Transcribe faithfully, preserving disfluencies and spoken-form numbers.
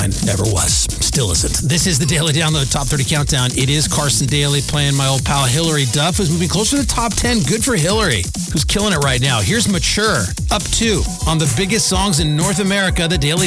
time ever was. Still isn't. This is the Daily Download Top thirty Countdown. It is Carson Daly playing my old pal Hillary Duff, who's moving closer to the top ten. Good for Hillary, who's killing it right now. Here's Mature, up two on the biggest songs in North America, the Daily